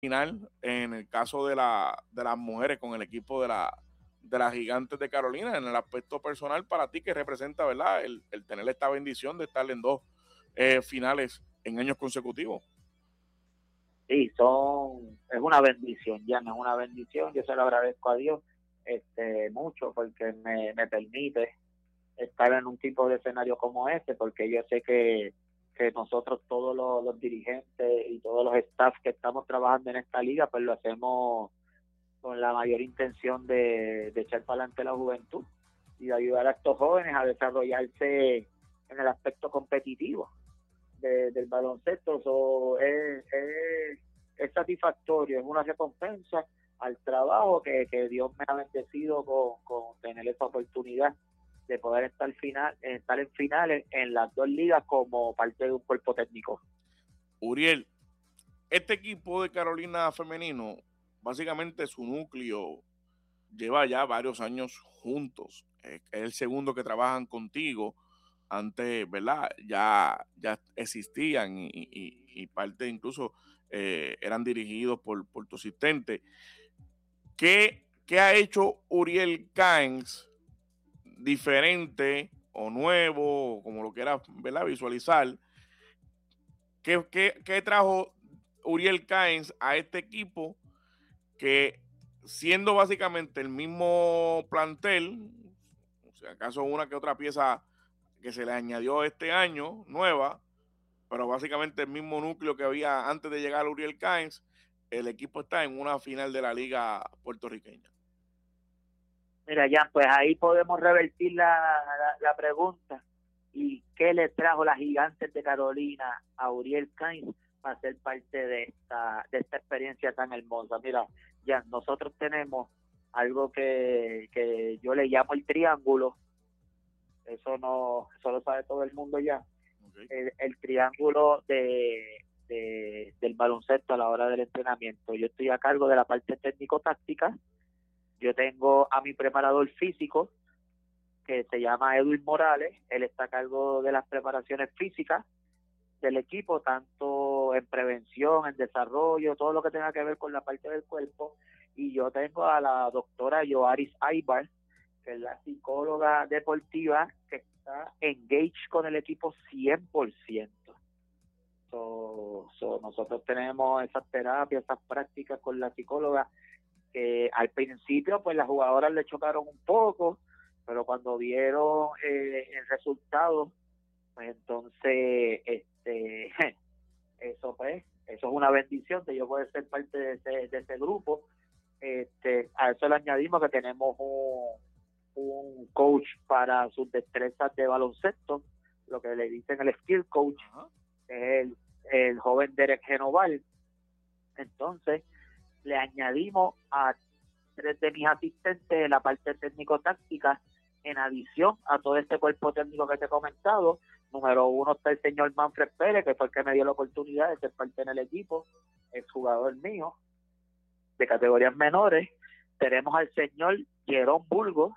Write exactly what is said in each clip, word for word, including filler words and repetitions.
final en el caso de la de las mujeres con el equipo de la de las Gigantes de Carolina en el aspecto personal para ti que representa, ¿verdad? El, el tener esta bendición de estar en dos eh, finales en años consecutivos. Sí, son, es una bendición, ya no es una bendición, yo se lo agradezco a Dios este mucho porque me, me permite estar en un tipo de escenario como este, porque yo sé que, que nosotros todos los, los dirigentes y todos los staff que estamos trabajando en esta liga, pues lo hacemos con la mayor intención de, de echar para adelante la juventud y de ayudar a estos jóvenes a desarrollarse en el aspecto competitivo de, del baloncesto. So, es, es, es satisfactorio, es una recompensa al trabajo que, que Dios me ha bendecido con, con tener esa oportunidad de poder estar final, estar en finales en las dos ligas como parte de un cuerpo técnico. Uriel, este equipo de Carolina femenino, básicamente su núcleo lleva ya varios años juntos. Es el segundo que trabajan contigo. Antes, ¿verdad? Ya, ya existían y, y, y parte incluso eh, eran dirigidos por, por tu asistente. ¿Qué, ¿Qué ha hecho Uriel Caens diferente o nuevo, como lo quieras, ¿verdad? Visualizar? ¿Qué, qué, ¿Qué trajo Uriel Caens a este equipo que, siendo básicamente el mismo plantel, o sea, acaso una que otra pieza que se le añadió este año, nueva, pero básicamente el mismo núcleo que había antes de llegar a Uriel Caens, el equipo está en una final de la liga puertorriqueña? Mira, ya, pues ahí podemos revertir la, la, la pregunta. ¿Y qué le trajo las Gigantes de Carolina a Uriel Cains para ser parte de esta, de esta experiencia tan hermosa? Mira, ya, nosotros tenemos algo que, que yo le llamo el triángulo. Eso no, eso lo sabe todo el mundo ya. Okay. El, el triángulo de, de, del baloncesto a la hora del entrenamiento. Yo estoy a cargo de la parte técnico-táctica. Yo tengo a mi preparador físico, que se llama Edwin Morales. Él está a cargo de las preparaciones físicas del equipo, tanto en prevención, en desarrollo, todo lo que tenga que ver con la parte del cuerpo. Y yo tengo a la doctora Yoaris Aybar, que es la psicóloga deportiva, que está engaged con el equipo cien por ciento. So, so, nosotros tenemos esas terapias, esas prácticas con la psicóloga, que al principio pues las jugadoras le chocaron un poco, pero cuando vieron eh, el resultado, pues entonces este eso pues eso es una bendición de yo poder ser parte de ese, de ese grupo. Este, a eso le añadimos que tenemos un, un coach para sus destrezas de baloncesto, lo que le dicen el skill coach. Uh-huh. Es el, el joven Derek Genoval. Entonces le añadimos a tres de mis asistentes la parte técnico-táctica, en adición a todo este cuerpo técnico que te he comentado. Número uno está el señor Manfred Pérez, que fue el que me dio la oportunidad de ser parte en el equipo, el jugador mío de categorías menores. Tenemos al señor Jerón Burgos,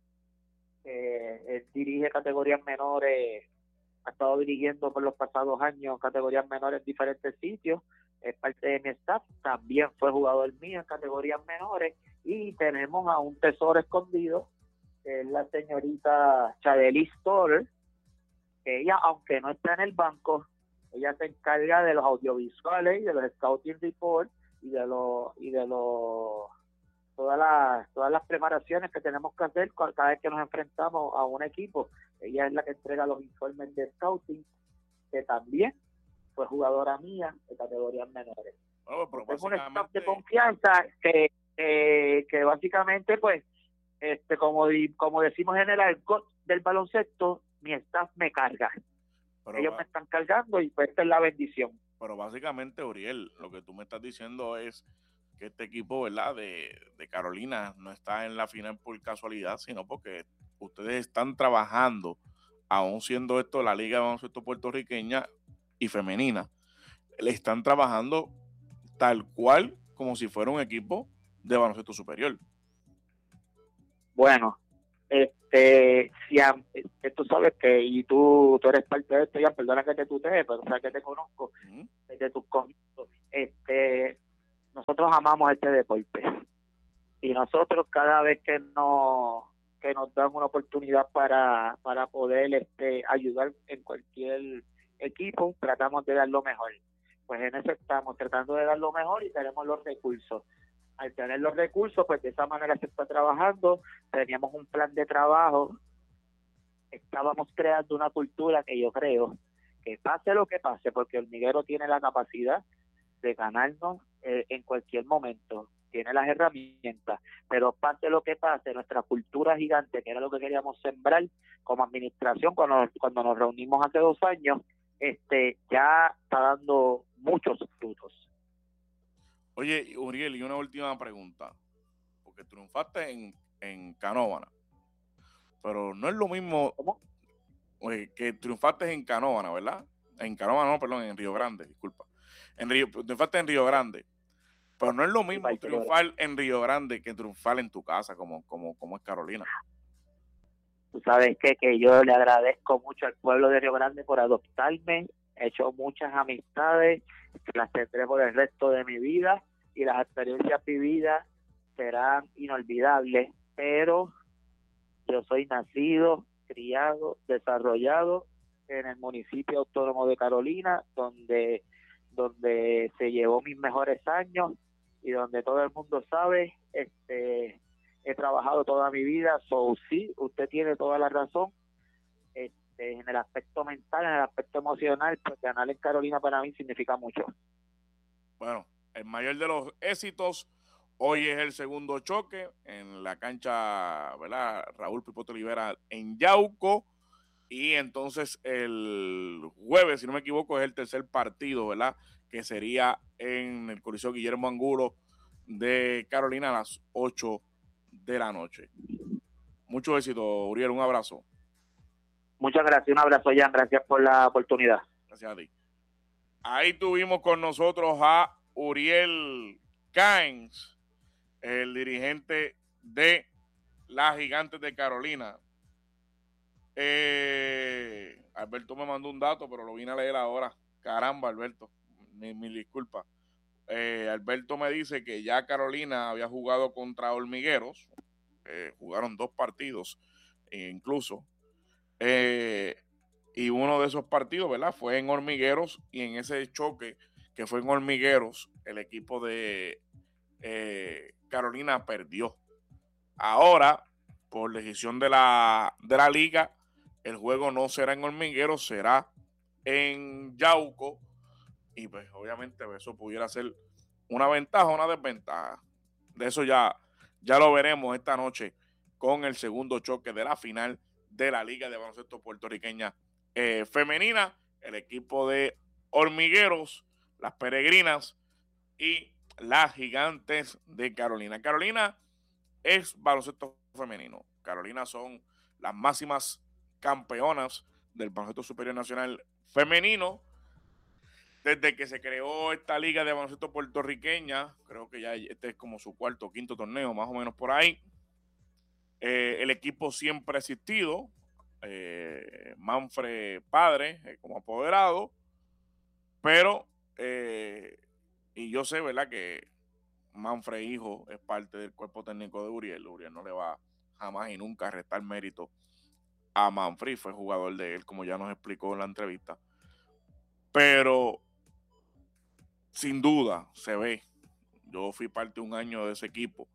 que él dirige categorías menores, ha estado dirigiendo por los pasados años categorías menores en diferentes sitios, es parte de mi staff, también fue jugador mío en categorías menores. Y tenemos a un tesoro escondido, que es la señorita Chadelis Torres, que ella, aunque no está en el banco, ella se encarga de los audiovisuales y de los scouting reports y de los y de los todas las todas las preparaciones que tenemos que hacer cada vez que nos enfrentamos a un equipo. Ella es la que entrega los informes de scouting, que también fue jugadora mía de categorías menores. Bueno, pero tengo básicamente... un staff de confianza que eh, que básicamente pues este como como decimos en el argot del baloncesto, mi staff me carga. Pero ellos va... me están cargando y pues esta es la bendición. Pero básicamente, Uriel, lo que tú me estás diciendo es que este equipo, ¿verdad?, de, de Carolina no está en la final por casualidad, sino porque ustedes están trabajando, aún siendo esto la Liga de Baloncesto Puertorriqueña y femenina, le están trabajando tal cual como si fuera un equipo de baloncesto superior. Bueno, este, si a, eh, tú sabes que, y tú, tú eres parte de esto, ya perdona que te tutee, pero sabes que te conozco, uh-huh. desde tus comienzos. Este, nosotros amamos este deporte y nosotros cada vez que nos que nos dan una oportunidad para para poder este ayudar en cualquier equipo, tratamos de dar lo mejor. Pues en eso estamos, tratando de dar lo mejor y tenemos los recursos. Al tener los recursos, pues de esa manera se está trabajando. Teníamos un plan de trabajo, estábamos creando una cultura que yo creo que pase lo que pase, porque Hormiguero tiene la capacidad de ganarnos eh, en cualquier momento, tiene las herramientas, pero pase lo que pase, nuestra cultura gigante, que era lo que queríamos sembrar como administración cuando, cuando nos reunimos hace dos años, este ya está dando muchos frutos. Oye, Uriel, y una última pregunta, porque triunfaste en, en Canóvana, pero no es lo mismo. ¿Cómo? Oye, que triunfaste en Canóvana, ¿verdad? En Canóvana, no, perdón, en Río Grande, disculpa. En Río, triunfaste en Río Grande, pero no es lo mismo Sí, triunfar en Río Grande que triunfar en tu casa, como, como, como es Carolina. Tú sabes que, que yo le agradezco mucho al pueblo de Río Grande por adoptarme, he hecho muchas amistades, que las tendré por el resto de mi vida y las experiencias vividas serán inolvidables, pero yo soy nacido, criado, desarrollado en el municipio autónomo de Carolina, donde, donde se llevó mis mejores años y donde todo el mundo sabe, este, he trabajado toda mi vida, so sí, usted tiene toda la razón, este, en el aspecto mental, en el aspecto emocional, pues ganar en Carolina para mí significa mucho. Bueno, el mayor de los éxitos, hoy es el segundo choque en la cancha, ¿verdad? Raúl Pipote Olivera en Yauco. Y entonces el jueves, si no me equivoco, es el tercer partido, ¿verdad? Que sería en el Coliseo Guillermo Angulo de Carolina a las ocho de la noche. Mucho éxito, Uriel, un abrazo. Muchas gracias, un abrazo, Jan, gracias por la oportunidad. Gracias a ti. Ahí tuvimos con nosotros a Uriel Caens, el dirigente de las Gigantes de Carolina. Eh, Alberto me mandó un dato, pero lo vine a leer ahora. Caramba, Alberto, mi, mi disculpa. Eh, Alberto me dice que ya Carolina había jugado contra Hormigueros, eh, jugaron dos partidos eh, incluso, eh, y uno de esos partidos, ¿verdad? Fue en Hormigueros, y en ese choque que fue en Hormigueros, el equipo de eh, Carolina perdió. Ahora, por decisión de la, de la liga, el juego no será en Hormigueros, será en Yauco, y pues obviamente eso pudiera ser una ventaja o una desventaja. De eso ya, ya lo veremos esta noche con el segundo choque de la final de la Liga de Baloncesto Puertorriqueña eh, Femenina, el equipo de Hormigueros, las Peregrinas y las Gigantes de Carolina. Carolina es baloncesto femenino. Carolina son las máximas campeonas del baloncesto superior nacional femenino. Desde que se creó esta liga de baloncesto puertorriqueña, creo que ya este es como su cuarto o quinto torneo, más o menos por ahí. Eh, el equipo siempre ha existido. Eh, Manfred padre eh, como apoderado, pero eh, y yo sé, ¿verdad?, que Manfred hijo es parte del cuerpo técnico de Uriel. Uriel no le va jamás y nunca a restar mérito a Manfred, fue jugador de él, como ya nos explicó en la entrevista. Pero sin duda se ve, yo fui parte un año de ese equipo,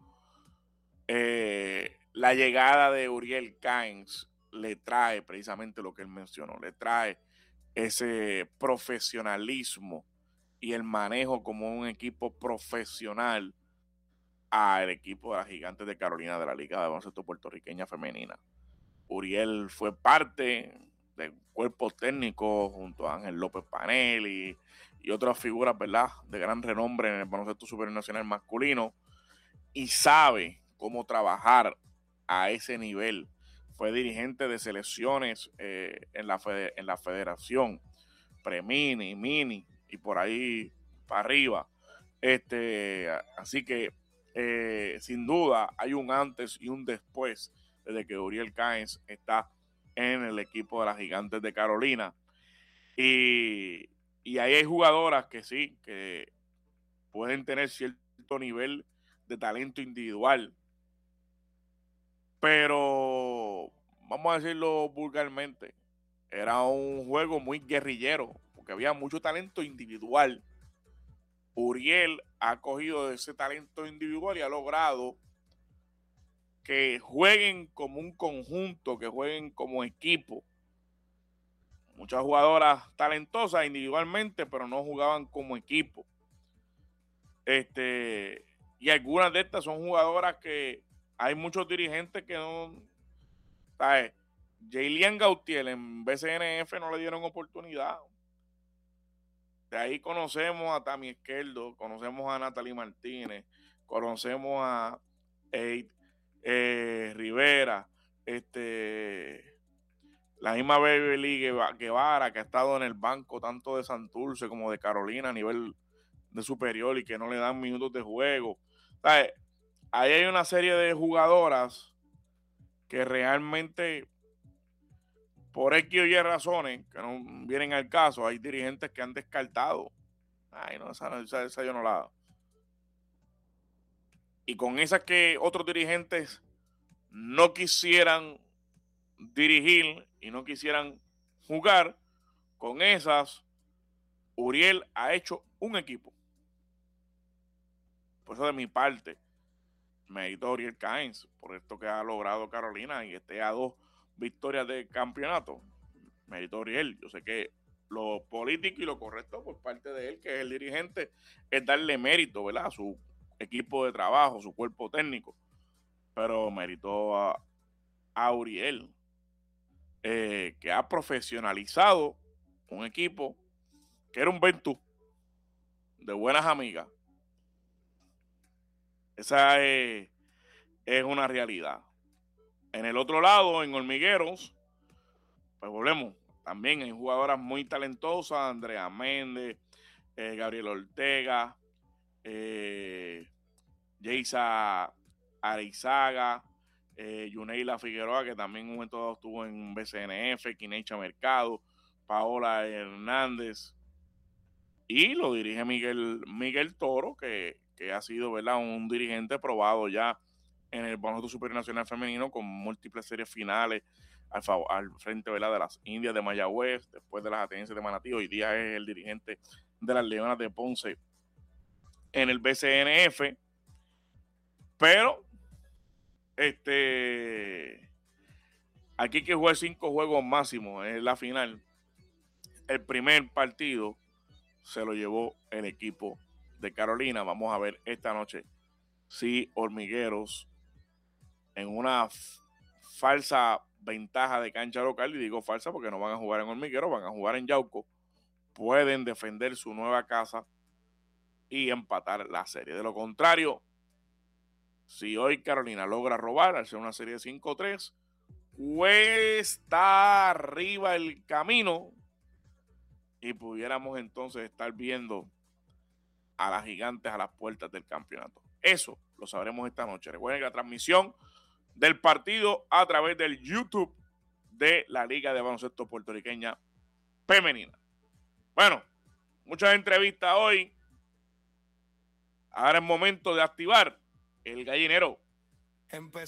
eh, la llegada de Uriel Caens le trae precisamente lo que él mencionó, le trae ese profesionalismo y el manejo como un equipo profesional al equipo de las Gigantes de Carolina de la Liga de Baloncesto Puertorriqueña Femenina. Uriel fue parte del cuerpo técnico junto a Ángel López Panelli y otras figuras, ¿verdad?, de gran renombre en el baloncesto superior nacional masculino, y sabe cómo trabajar a ese nivel. Fue dirigente de selecciones eh, en, la fede- en la federación, pre-mini, mini y por ahí para arriba. Este, así que eh, sin duda hay un antes y un después desde que Uriel Caens está en el equipo de las Gigantes de Carolina. Y, y ahí hay jugadoras que sí, que pueden tener cierto alto nivel de talento individual. Pero, vamos a decirlo vulgarmente, era un juego muy guerrillero, porque había mucho talento individual. Uriel ha cogido ese talento individual y ha logrado que jueguen como un conjunto, que jueguen como equipo. Muchas jugadoras talentosas individualmente, pero no jugaban como equipo. Este, y algunas de estas son jugadoras que hay muchos dirigentes que no, ¿sabes? Jaylian Gautier en B C N F no le dieron oportunidad. De ahí conocemos a Tami Izquierdo, conocemos a Natalie Martínez, conocemos a Eid eh, Rivera, este, la misma Beverly Guevara, que ha estado en el banco tanto de Santurce como de Carolina a nivel de superior y que no le dan minutos de juego. ¿Sabes? Ahí hay una serie de jugadoras que realmente, por X o Y razones, que no vienen al caso, hay dirigentes que han descartado. Ay, no, esa, esa, esa yo no la hago. Y con esas que otros dirigentes no quisieran dirigir y no quisieran jugar, con esas, Uriel ha hecho un equipo. Por eso de mi parte, mérito a Uriel Caens, por esto que ha logrado Carolina y esté a dos victorias de campeonato. Mérito a Uriel. Yo sé que lo político y lo correcto por parte de él, que es el dirigente, es darle mérito, ¿verdad?, a su equipo de trabajo, su cuerpo técnico. Pero mérito a, a Uriel, eh, que ha profesionalizado un equipo que era un Ventú de buenas amigas. Esa es, es una realidad. En el otro lado, en Hormigueros, pues volvemos. También hay jugadoras muy talentosas, Andrea Méndez, eh, Gabriel Ortega, eh, Yeisa Arizaga, eh, Yuneila Figueroa, que también en un momento dado estuvo en B C N F, Quinecha Mercado, Paola Hernández, y lo dirige Miguel, Miguel Toro, que, que ha sido, ¿verdad?, un dirigente probado ya en el Baloncesto Superior Nacional Femenino con múltiples series finales al, al frente, ¿verdad?, de las Indias de Mayagüez, después de las Atenienses de Manatí. Hoy día es el dirigente de las Leonas de Ponce en el B C N F. Pero este aquí hay que jugar cinco juegos máximos en la final. El primer partido se lo llevó el equipo de Carolina. Vamos a ver esta noche si Hormigueros, en una f- falsa ventaja de cancha local, y digo falsa porque no van a jugar en Hormigueros, van a jugar en Yauco, pueden defender su nueva casa y empatar la serie. De lo contrario, si hoy Carolina logra robar, al ser una serie de cinco tres, cuesta arriba el camino y pudiéramos entonces estar viendo a las Gigantes a las puertas del campeonato. Eso lo sabremos esta noche. Recuerden que la transmisión del partido a través del YouTube de la Liga de Baloncesto Puertorriqueña Femenina. Bueno, muchas entrevistas hoy. Ahora es momento de activar el gallinero. Empezó.